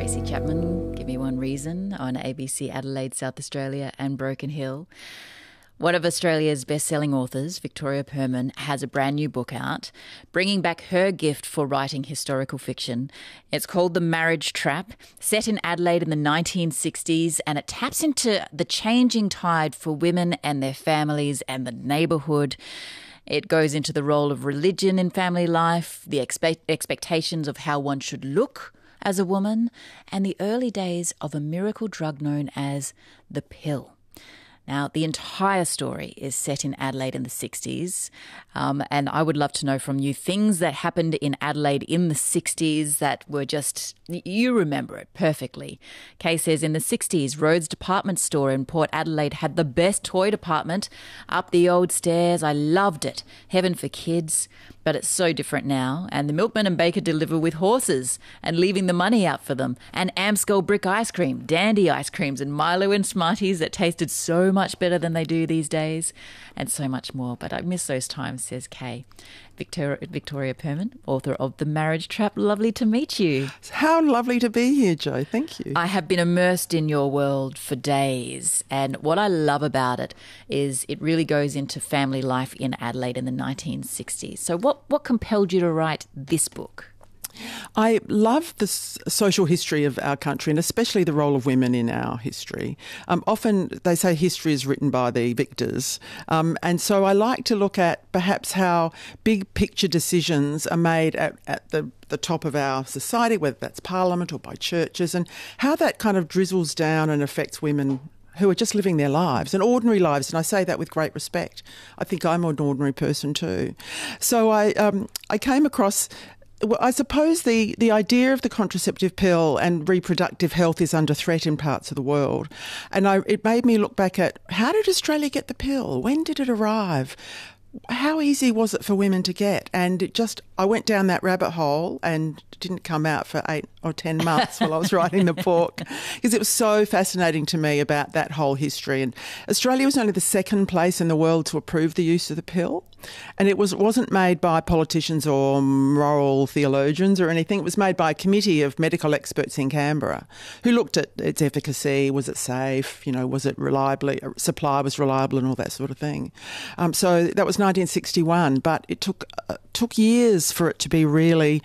Stacey Chapman, Give Me One Reason on ABC Adelaide, South Australia and Broken Hill. One of Australia's best-selling authors, Victoria Perman, has a brand new book out, bringing back her gift for writing historical fiction. It's called The Marriage Trap, set in Adelaide in the 1960s, and it taps into the changing tide for women and their families and the neighbourhood. It goes into the role of religion in family life, the expectations of how one should look as a woman, and the early days of a miracle drug known as the pill. Now, the entire story is set in Adelaide in the 60s, and I would love to know from you things that happened in Adelaide in the 60s that were just, you remember it perfectly. Kay says, in the 60s, Rhodes Department Store in Port Adelaide had the best toy department up the old stairs. I loved it. Heaven for kids. But it's so different now, and the milkman and baker deliver with horses and leaving the money out for them, and Amstel brick ice cream, dandy ice creams and Milo and Smarties that tasted so much better than they do these days, and so much more. But I miss those times, says Kay. Victoria Perman, author of The Marriage Trap, lovely to meet you. How lovely to be here, Jo. Thank you. I have been immersed in your world for days, and what I love about it is it really goes into family life in Adelaide in the 1960s. So what compelled you to write this book? I love the social history of our country, and especially the role of women in our history. Often they say history is written by the victors, and so I like to look at perhaps how big picture decisions are made at the top of our society, whether that's Parliament or by churches, and how that kind of drizzles down and affects women who are just living their lives, and ordinary lives, and I say that with great respect. I think I'm an ordinary person too. So I came across... Well, I suppose the idea of the contraceptive pill and reproductive health is under threat in parts of the world. And it made me look back at, how did Australia get the pill? When did it arrive? How easy was it for women to get? And I went down that rabbit hole and didn't come out for 8 or 10 months while I was writing the book, because it was so fascinating to me about that whole history. And Australia was only the second place in the world to approve the use of the pill. And it wasn't made by politicians or moral theologians or anything. It was made by a committee of medical experts in Canberra who looked at its efficacy. Was it safe? Was it reliably, supply was reliable and all that sort of thing. So that was 1961, but it took years for it to be really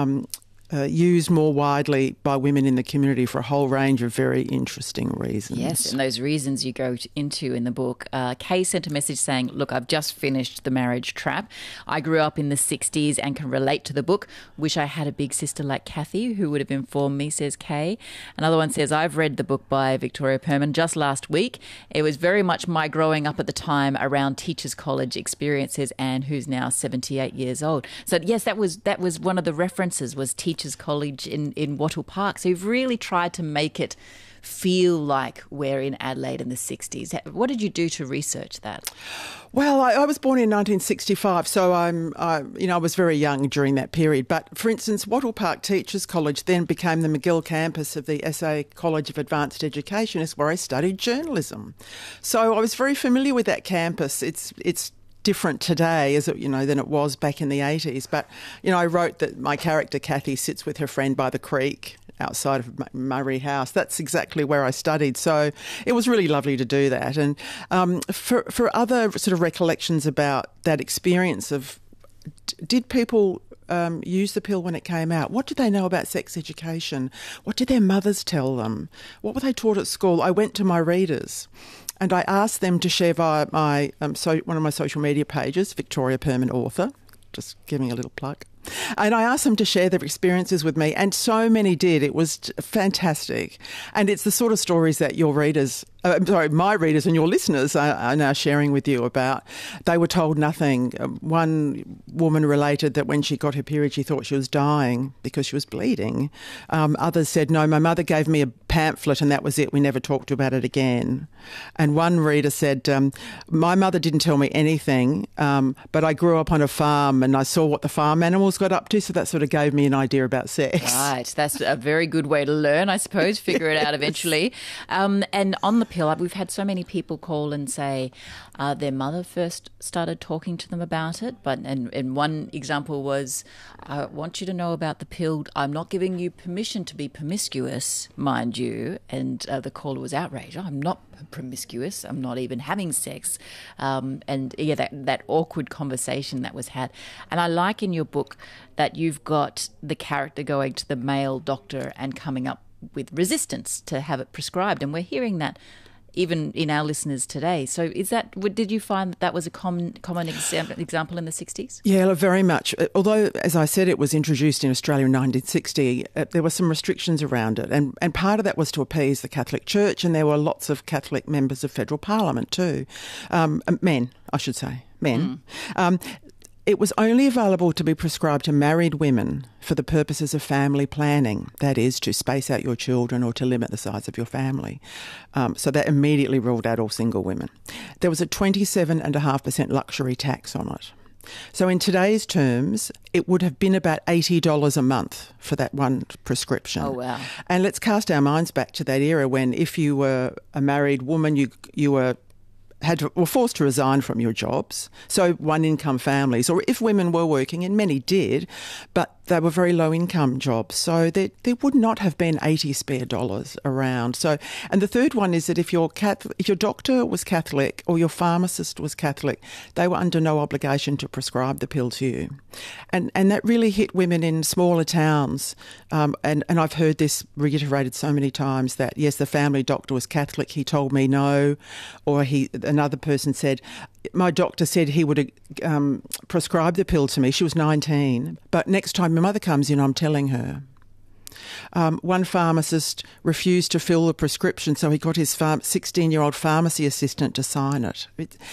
used more widely by women in the community for a whole range of very interesting reasons. Yes, and those reasons you go into in the book. Kay sent a message saying, look, I've just finished The Marriage Trap. I grew up in the 60s and can relate to the book. Wish I had a big sister like Kathy who would have informed me, says Kay. Another one says, I've read the book by Victoria Perman just last week. It was very much my growing up at the time around Teachers College experiences, Anne, who's now 78 years old. So yes, that was one of the references, was Teachers College in Wattle Park. So you've really tried to make it feel like we're in Adelaide in the 60s. What did you do to research that? Well, I was born in 1965, so I was very young during that period. But for instance, Wattle Park Teachers College then became the McGill campus of the SA College of Advanced Education, is where I studied journalism. So I was very familiar with that campus. It's different today, than it was back in the 80s. But, I wrote that my character, Kathy, sits with her friend by the creek outside of Murray House. That's exactly where I studied. So it was really lovely to do that. And for other sort of recollections about that experience of, did people use the pill when it came out? What did they know about sex education? What did their mothers tell them? What were they taught at school? I went to my readers and I asked them to share via my one of my social media pages, Victoria Perman Author, just giving a little plug. And I asked them to share their experiences with me, and so many did. It was fantastic. And it's the sort of stories that your readers, my readers and your listeners are now sharing with you about. They were told nothing. One woman related that when she got her period, she thought she was dying because she was bleeding. Others said, no, my mother gave me a pamphlet and that was it. We never talked about it again. And one reader said, my mother didn't tell me anything, but I grew up on a farm and I saw what the farm animals got up to, so that sort of gave me an idea about sex. Right, that's a very good way to learn, I suppose, figure it out eventually. And on the pill. We've had so many people call and say their mother first started talking to them about it. And one example was, I want you to know about the pill. I'm not giving you permission to be promiscuous, mind you. And the caller was outraged. I'm not promiscuous. I'm not even having sex. And yeah, that awkward conversation that was had. And I like in your book that you've got the character going to the male doctor and coming up with resistance to have it prescribed. And we're hearing that even in our listeners today. So did you find that was a common example in the 60s? Yeah, very much. Although, as I said, it was introduced in Australia in 1960, there were some restrictions around it. And part of that was to appease the Catholic Church, and there were lots of Catholic members of federal parliament too. Men, I should say, men. It was only available to be prescribed to married women for the purposes of family planning, that is, to space out your children or to limit the size of your family. So that immediately ruled out all single women. There was a 27.5% luxury tax on it. So in today's terms, it would have been about $80 a month for that one prescription. Oh, wow. And let's cast our minds back to that era when if you were a married woman, you were forced to resign from your jobs, so one-income families, or if women were working, and many did, but they were very low-income jobs, so there would not have been 80 spare dollars around. So, and the third one is that if your doctor was Catholic or your pharmacist was Catholic, they were under no obligation to prescribe the pill to you, and that really hit women in smaller towns. And I've heard this reiterated so many times that yes, the family doctor was Catholic, he told me no, or another person said, my doctor said he would prescribe the pill to me. She was 19, but next time my mother comes in, I'm telling her. One pharmacist refused to fill the prescription, so he got his 16-year-old pharmacy assistant to sign it.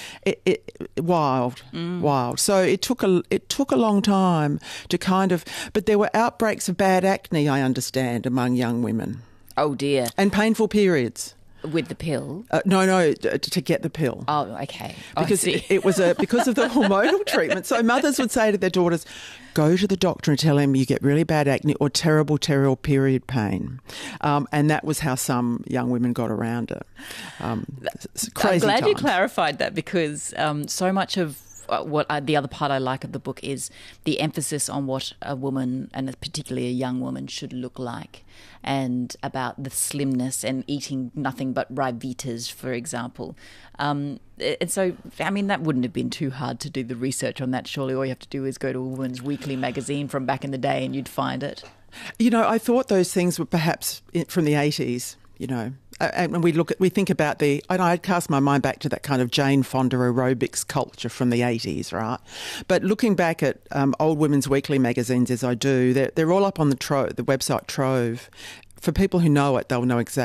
Wild. So it took a long time to kind of, but there were outbreaks of bad acne, I understand, among young women. Oh dear. And painful periods. With the pill? No, to get the pill. Oh, okay. Because it was because of the hormonal treatment. So mothers would say to their daughters, go to the doctor and tell him you get really bad acne or terrible period pain. And that was how some young women got around it. Crazy I'm glad times. you clarified that, because so much of the other part I like of the book is the emphasis on what a woman, and particularly a young woman, should look like, and about the slimness and eating nothing but Ryvitas, for example. And so, I mean, that wouldn't have been too hard to do the research on that. Surely all you have to do is go to a Woman's Weekly magazine from back in the day and you'd find it. You know, I thought those things were perhaps from the 80s, you know. And we think about and I'd cast my mind back to that kind of Jane Fonda aerobics culture from the 80s, right? But looking back at old Women's Weekly magazines, as I do, they're all up on the website Trove. For people who know it, they'll know exactly